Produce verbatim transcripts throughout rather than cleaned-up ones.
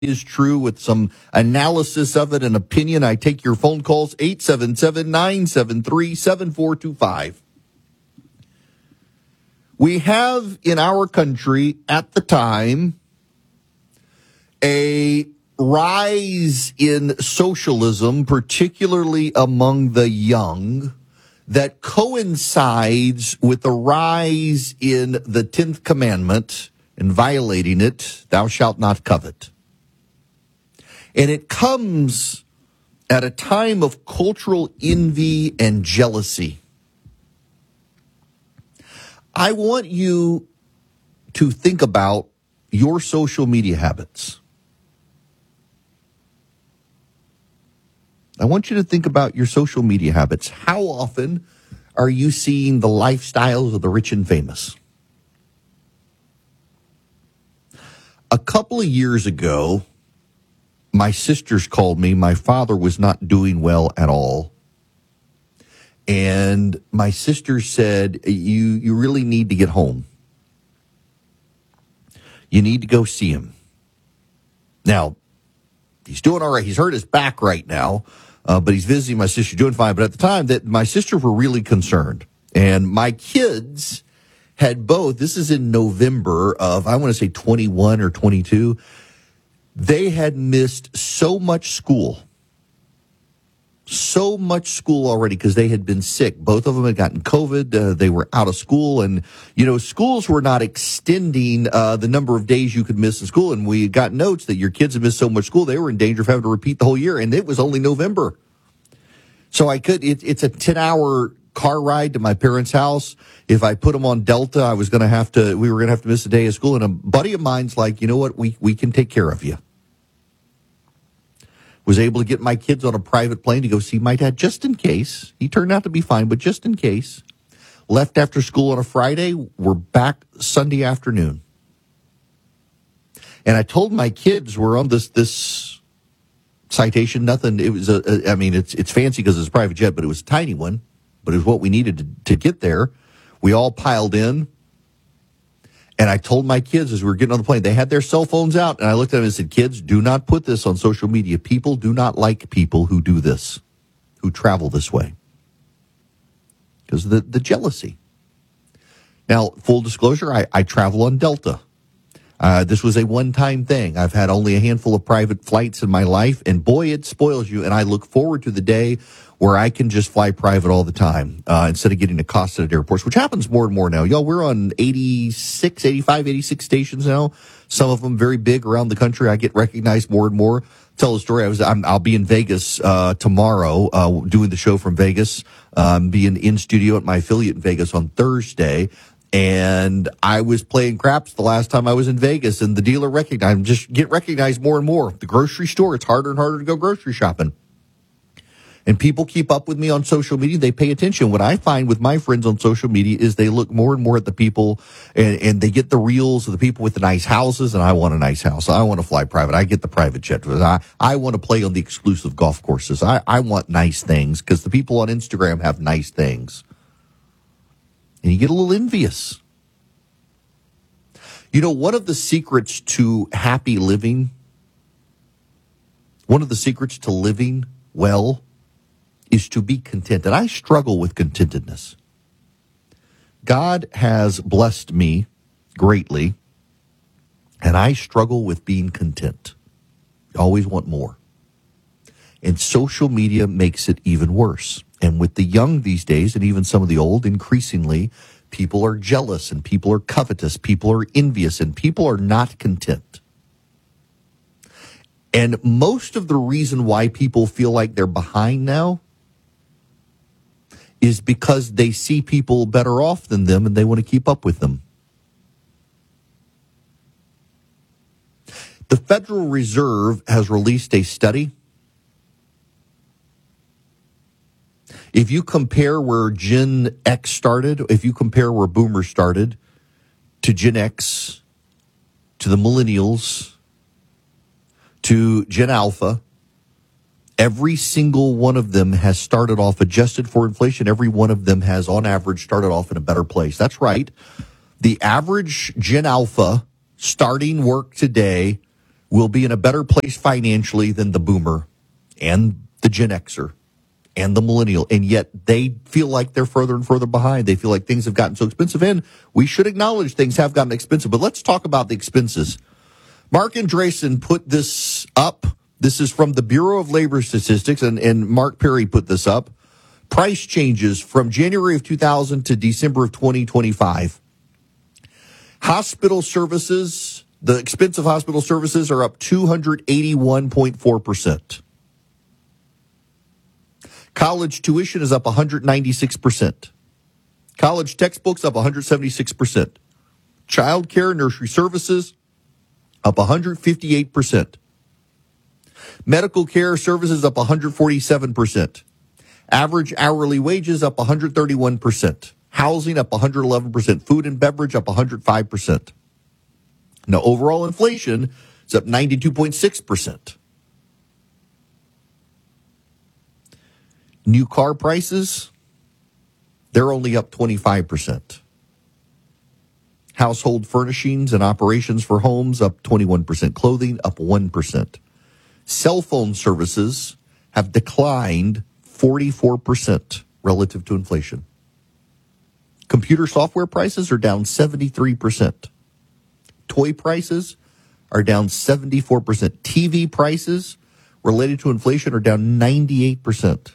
is true with some analysis of it and opinion. I take your phone calls, eight seven seven, nine seven three, seven four two five. We have in our country at the time a rise in socialism, particularly among the young, that coincides with the rise in the tenth commandment and violating it, thou shalt not covet. And it comes at a time of cultural envy and jealousy. I want you to think about your social media habits. I want you to think about your social media habits. How often are you seeing the lifestyles of the rich and famous? A couple of years ago, my sisters called me. My father was not doing well at all. And my sister said, you, you really need to get home. You need to go see him. Now, he's doing all right. He's hurt his back right now, uh, but he's visiting my sister, doing fine. But at the time, that my sisters were really concerned. And my kids had both, this is in November of, I want to say twenty-one or twenty-two, they had missed so much school. So much school already because they had been sick. Both of them had gotten COVID. Uh, they were out of school. And, you know, schools were not extending uh, the number of days you could miss in school. And we got notes that your kids had missed so much school, they were in danger of having to repeat the whole year. And it was only November. So I could, it, it's a ten-hour car ride to my parents' house. If I put them on Delta, I was going to have to, we were going to have to miss a day of school. And a buddy of mine's like, you know what, we, we can take care of you. Was able to get my kids on a private plane to go see my dad just in case. He turned out to be fine, but just in case. Left after school on a Friday. We're back Sunday afternoon. And I told my kids we're on this this citation. Nothing. It was a, a I mean, it's it's fancy because it's a private jet, but it was a tiny one. But it was what we needed to, to get there. We all piled in. And I told my kids as we were getting on the plane, they had their cell phones out. And I looked at them and said, kids, do not put this on social media. People do not like people who do this, who travel this way. Because of the, the jealousy. Now, full disclosure, I, I travel on Delta. Uh, this was a one-time thing. I've had only a handful of private flights in my life. And boy, it spoils you. And I look forward to the day where I can just fly private all the time uh, instead of getting accosted at airports, which happens more and more now. Y'all, we're on eighty-six, eighty-five, eighty-six stations now. Some of them very big around the country. I get recognized more and more. Tell a story. I was, I'm, I'll be in Vegas uh, tomorrow uh, doing the show from Vegas. Um, being in studio at my affiliate in Vegas on Thursday. And I was playing craps the last time I was in Vegas, and the dealer recognized, just get recognized more and more. The grocery store, it's harder and harder to go grocery shopping. And people keep up with me on social media. They pay attention. What I find with my friends on social media is they look more and more at the people and, and they get the reels of the people with the nice houses. And I want a nice house. I want to fly private. I get the private jet. I, I want to play on the exclusive golf courses. I, I want nice things because the people on Instagram have nice things. And you get a little envious. You know, one of the secrets to happy living, one of the secrets to living well, is to be content. And I struggle with contentedness. God has blessed me greatly, and I struggle with being content. I always want more. And social media makes it even worse. And with the young these days, and even some of the old, increasingly, people are jealous, and people are covetous, people are envious, and people are not content. And most of the reason why people feel like they're behind now is because they see people better off than them and they want to keep up with them. The Federal Reserve has released a study. If you compare where Gen X started, if you compare where Boomers started to Gen X, to the Millennials, to Gen Alpha, every single one of them has started off adjusted for inflation. Every one of them has, on average, started off in a better place. That's right. The average Gen Alpha starting work today will be in a better place financially than the boomer and the Gen Xer and the millennial, and yet they feel like they're further and further behind. They feel like things have gotten so expensive, and we should acknowledge things have gotten expensive. But let's talk about the expenses. Mark Andreessen put this up. This is from the Bureau of Labor Statistics, and, and Mark Perry put this up. Price changes from January of two thousand to December of twenty twenty-five. Hospital services, the expense of hospital services are up two hundred eighty-one point four percent. College tuition is up one hundred ninety-six percent. College textbooks up one hundred seventy-six percent. Child care, nursery services up one hundred fifty-eight percent. Medical care services up one hundred forty-seven percent. Average hourly wages up one hundred thirty-one percent. Housing up one hundred eleven percent. Food and beverage up one hundred five percent. Now, overall inflation is up ninety-two point six percent. New car prices, they're only up twenty-five percent. Household furnishings and operations for homes up twenty-one percent. Clothing up one percent. Cell phone services have declined forty-four percent relative to inflation. Computer software prices are down seventy-three percent. Toy prices are down seventy-four percent. T V prices related to inflation are down ninety-eight percent.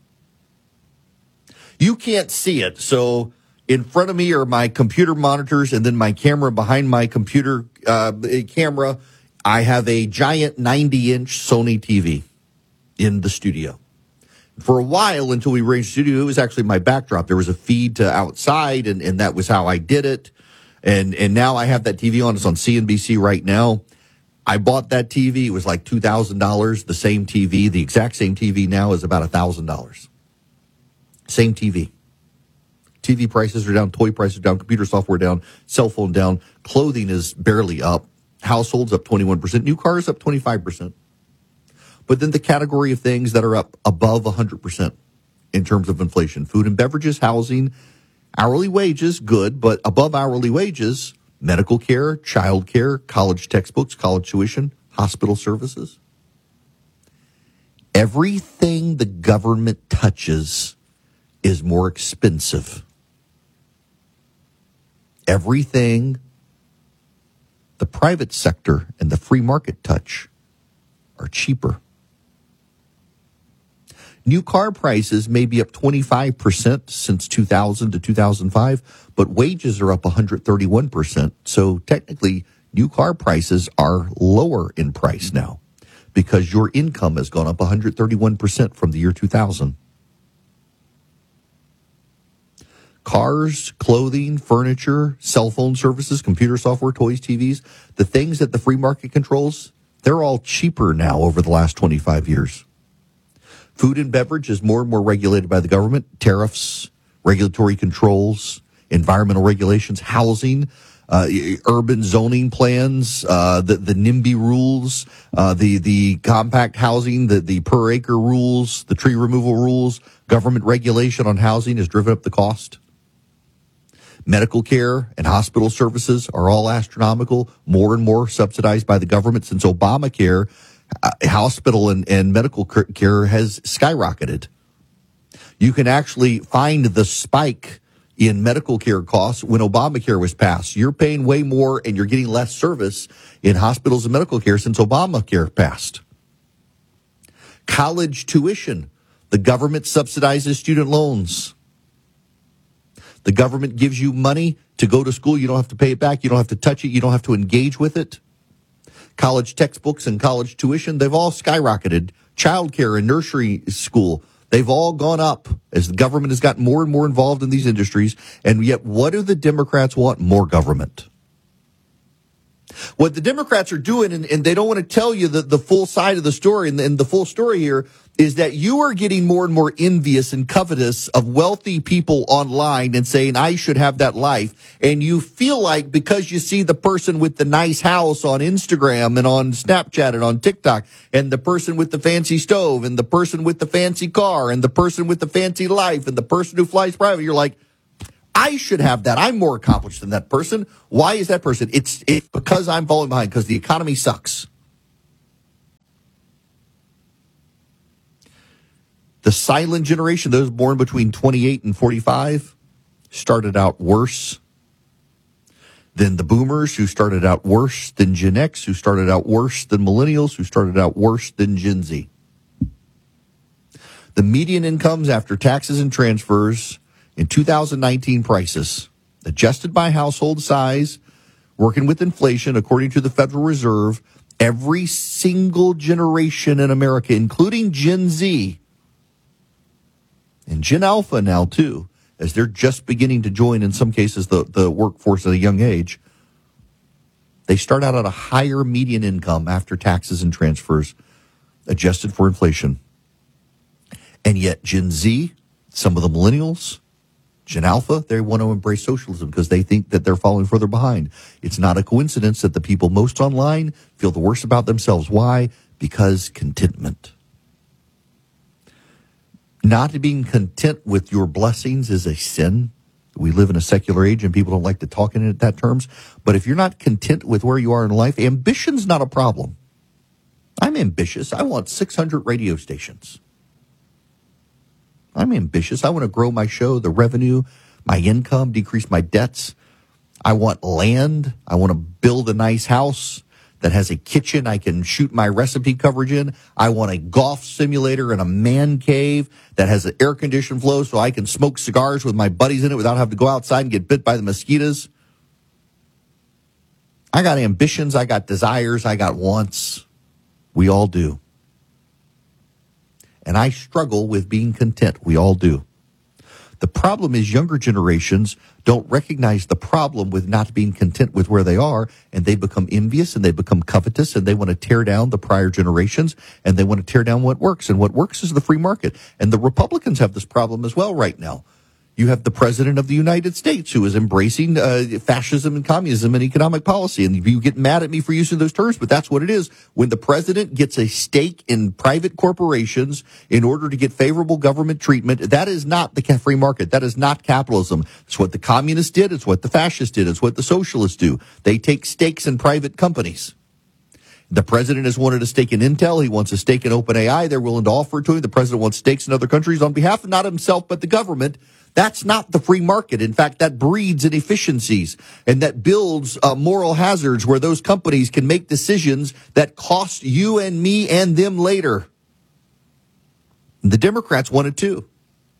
You can't see it, so in front of me are my computer monitors and then my camera behind my computer uh, camera. I have a giant ninety-inch Sony T V in the studio. For a while, until we arranged the studio, it was actually my backdrop. There was a feed to outside, and, and that was how I did it. And and now I have that T V on. It's on C N B C right now. I bought that T V. It was like two thousand dollars. The same T V, the exact same T V now is about one thousand dollars. Same T V. T V prices are down, toy prices are down, computer software down, cell phone down. Clothing is barely up. Households up twenty-one percent. New cars up twenty-five percent. But then the category of things that are up above one hundred percent in terms of inflation. Food and beverages, housing, hourly wages, good, but above hourly wages, medical care, child care, college textbooks, college tuition, hospital services. Everything the government touches is more expensive. Everything the private sector and the free market touch are cheaper. New car prices may be up twenty-five percent since two thousand to two thousand five, but wages are up one hundred thirty-one percent. So technically, new car prices are lower in price now because your income has gone up one hundred thirty-one percent from the year two thousand. Cars, clothing, furniture, cell phone services, computer software, toys, T Vs, the things that the free market controls, they're all cheaper now over the last twenty-five years. Food and beverage is more and more regulated by the government. Tariffs, regulatory controls, environmental regulations, housing, uh, urban zoning plans, uh, the, the NIMBY rules, uh, the, the compact housing, the, the per acre rules, the tree removal rules, government regulation on housing has driven up the cost. Medical care and hospital services are all astronomical, more and more subsidized by the government since Obamacare. Uh, hospital and, and medical care has skyrocketed. You can actually find the spike in medical care costs when Obamacare was passed. You're paying way more and you're getting less service in hospitals and medical care since Obamacare passed. College tuition. The government subsidizes student loans. The government gives you money to go to school. You don't have to pay it back. You don't have to touch it. You don't have to engage with it. College textbooks and college tuition, they've all skyrocketed. Childcare and nursery school, they've all gone up as the government has gotten more and more involved in these industries. And yet, what do the Democrats want? More government. What the Democrats are doing, and, and they don't want to tell you the, the full side of the story, and, and the full story here is that you are getting more and more envious and covetous of wealthy people online and saying, I should have that life. And you feel like because you see the person with the nice house on Instagram and on Snapchat and on TikTok, and the person with the fancy stove and the person with the fancy car and the person with the fancy life and the person who flies private, you're like, I should have that. I'm more accomplished than that person. Why is that person? It's, it's because I'm falling behind, because the economy sucks. The silent generation, those born between twenty-eight and forty-five, started out worse than the boomers, who started out worse than Gen X, who started out worse than millennials, who started out worse than Gen Z. The median incomes after taxes and transfers in two thousand nineteen prices, adjusted by household size, working with inflation, according to the Federal Reserve, every single generation in America, including Gen Z and Gen Alpha now too, as they're just beginning to join, in some cases, the, the workforce at a young age, they start out at a higher median income after taxes and transfers, adjusted for inflation. And yet Gen Z, some of the millennials, Gen Alpha, they want to embrace socialism because they think that they're falling further behind. It's not a coincidence that the people most online feel the worst about themselves. Why? Because contentment. Not being content with your blessings is a sin. We live in a secular age and people don't like to talk in it that terms. But if you're not content with where you are in life, ambition's not a problem. I'm ambitious. I want six hundred radio stations. I'm ambitious. I want to grow my show, the revenue, my income, decrease my debts. I want land. I want to build a nice house that has a kitchen I can shoot my recipe coverage in. I want a golf simulator and a man cave that has an air-conditioned flow so I can smoke cigars with my buddies in it without having to go outside and get bit by the mosquitoes. I got ambitions. I got desires. I got wants. We all do. And I struggle with being content. We all do. The problem is younger generations don't recognize the problem with not being content with where they are, and they become envious and they become covetous, and they want to tear down the prior generations, and they want to tear down what works. And what works is the free market. And the Republicans have this problem as well right now. You have the president of the United States who is embracing uh, fascism and communism and economic policy. And you get mad at me for using those terms, but that's what it is. When the president gets a stake in private corporations in order to get favorable government treatment, that is not the free market. That is not capitalism. It's what the communists did. It's what the fascists did. It's what the socialists do. They take stakes in private companies. The president has wanted a stake in Intel. He wants a stake in OpenAI. They're willing to offer it to him. The president wants stakes in other countries on behalf of not himself, but the government. That's not the free market. In fact, that breeds inefficiencies and that builds uh, moral hazards where those companies can make decisions that cost you and me and them later. And the Democrats want it too.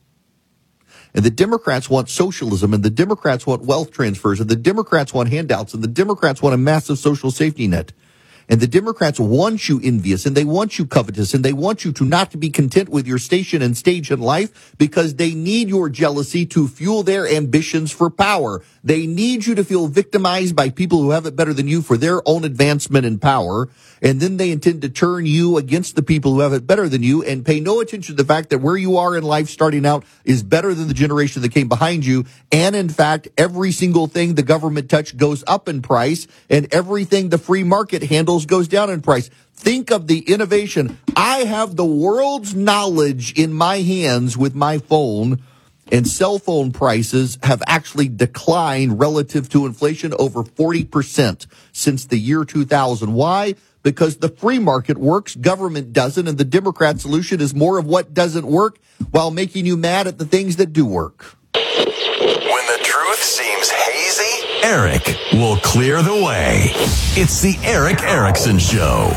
And the Democrats want socialism, and the Democrats want wealth transfers, and the Democrats want handouts, and the Democrats want a massive social safety net. And the Democrats want you envious, and they want you covetous, and they want you to not to be content with your station and stage in life because they need your jealousy to fuel their ambitions for power. They need you to feel victimized by people who have it better than you for their own advancement and power. And then they intend to turn you against the people who have it better than you and pay no attention to the fact that where you are in life starting out is better than the generation that came behind you. And in fact, every single thing the government touched goes up in price, and everything the free market handles goes down in price. Think of the innovation. I have the world's knowledge in my hands with my phone, and cell phone prices have actually declined relative to inflation over forty percent since the year two thousand. Why? Because the free market works, government doesn't, and the Democrat solution is more of what doesn't work while making you mad at the things that do work. When the truth seems hazy, Eric will clear the way. It's the Eric Erickson Show.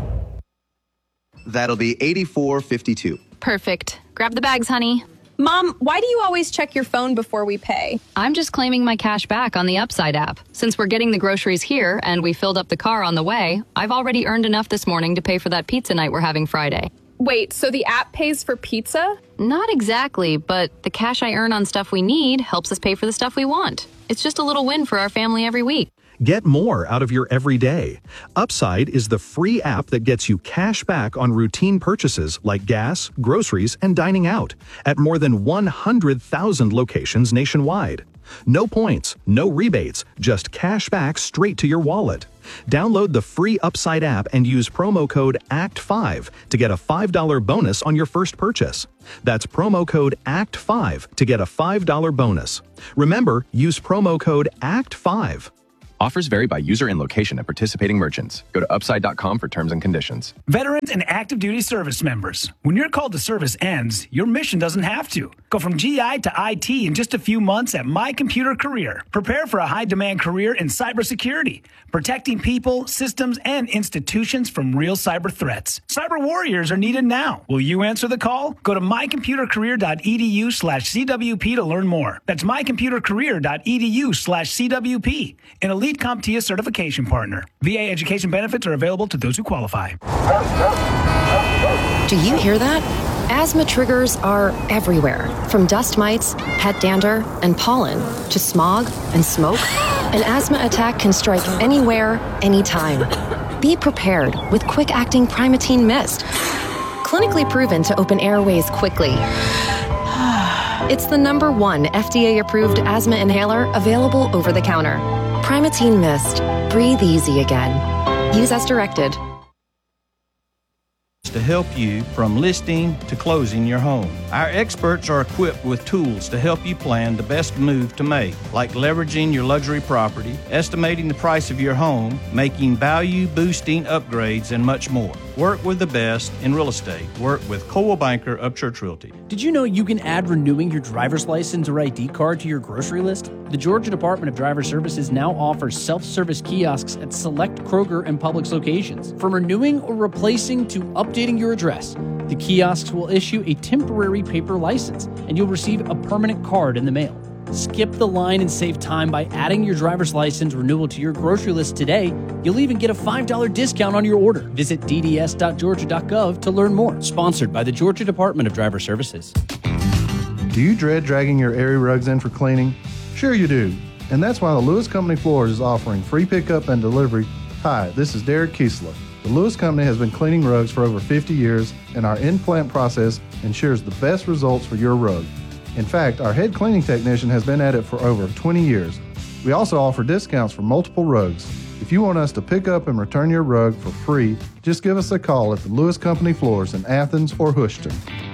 That'll be eighty-four fifty-two. Perfect. Grab the bags, honey. Mom, why do you always check your phone before we pay? I'm just claiming my cash back on the Upside app. Since we're getting the groceries here and we filled up the car on the way, I've already earned enough this morning to pay for that pizza night we're having Friday. Wait, so the app pays for pizza? Not exactly, but the cash I earn on stuff we need helps us pay for the stuff we want. It's just a little win for our family every week. Get more out of your everyday. Upside is the free app that gets you cash back on routine purchases like gas, groceries, and dining out at more than one hundred thousand locations nationwide. No points, no rebates, just cash back straight to your wallet. Download the free Upside app and use promo code A C T five to get a five dollars bonus on your first purchase. That's promo code A C T five to get a five dollars bonus. Remember, use promo code A C T five. Offers vary by user and location at participating merchants. Go to upside dot com for terms and conditions. Veterans and active duty service members, when your call to service ends, your mission doesn't have to. Go from G I to I T in just a few months at My Computer Career. Prepare for a high-demand career in cybersecurity, protecting people, systems, and institutions from real cyber threats. Cyber warriors are needed now. Will you answer the call? Go to my computer career dot e d u slash c w p to learn more. That's my computer career dot e d u slash c w p. An elite CompTIA certification partner. V A education benefits are available to those who qualify. Do you hear that? Asthma triggers are everywhere, from dust mites, pet dander, and pollen, to smog and smoke. An asthma attack can strike anywhere, anytime. Be prepared with quick-acting Primatene Mist. Clinically proven to open airways quickly. It's the number one F D A-approved asthma inhaler available over the counter. Primatene Mist. Breathe easy again. Use as directed. To help you from listing to closing your home. Our experts are equipped with tools to help you plan the best move to make, like leveraging your luxury property, estimating the price of your home, making value-boosting upgrades, and much more. Work with the best in real estate. Work with Coldwell Banker of Church Realty. Did you know you can add renewing your driver's license or I D card to your grocery list? The Georgia Department of Driver Services now offers self-service kiosks at select Kroger and Publix locations. From renewing or replacing to updating your address, the kiosks will issue a temporary paper license, and you'll receive a permanent card in the mail. Skip the line and save time by adding your driver's license renewal to your grocery list today. You'll even get a five dollars discount on your order. Visit d d s dot georgia dot gov to learn more. Sponsored by the Georgia Department of Driver Services. Do you dread dragging your airy rugs in for cleaning? Sure you do. And that's why the Lewis Company Floors is offering free pickup and delivery. Hi, this is Derek Kiesler. The Lewis Company has been cleaning rugs for over fifty years, and our in-plant process ensures the best results for your rug. In fact, our head cleaning technician has been at it for over twenty years. We also offer discounts for multiple rugs. If you want us to pick up and return your rug for free, just give us a call at the Lewis Company Floors in Athens or Houston.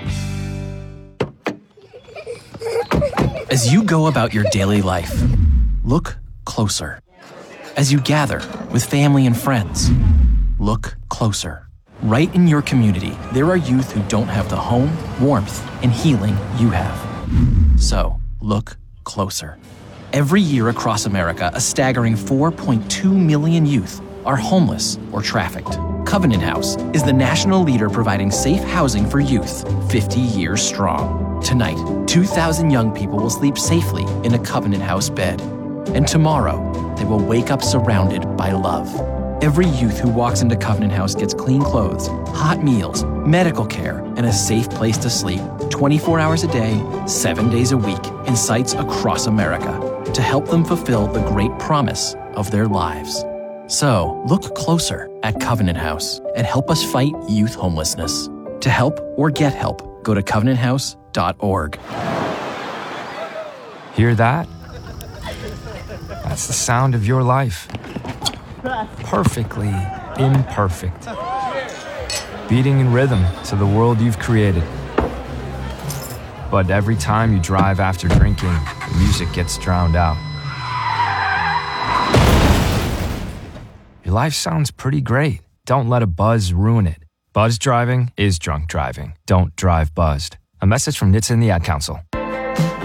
As you go about your daily life, look closer. As you gather with family and friends, look closer. Right in your community, there are youth who don't have the home, warmth, and healing you have. So, look closer. Every year across America, a staggering four point two million youth are homeless or trafficked. Covenant House is the national leader providing safe housing for youth, fifty years strong. Tonight, two thousand young people will sleep safely in a Covenant House bed. And tomorrow, they will wake up surrounded by love. Every youth who walks into Covenant House gets clean clothes, hot meals, medical care, and a safe place to sleep twenty-four hours a day, seven days a week in sites across America to help them fulfill the great promise of their lives. So, look closer at Covenant House and help us fight youth homelessness. To help or get help, go to covenant house dot org. Hear that? That's the sound of your life. Perfectly imperfect. Beating in rhythm to the world you've created. But every time you drive after drinking, the music gets drowned out. Your life sounds pretty great. Don't let a buzz ruin it. Buzz driving is drunk driving. Don't drive buzzed. A message from N H T S A and the Ad Council.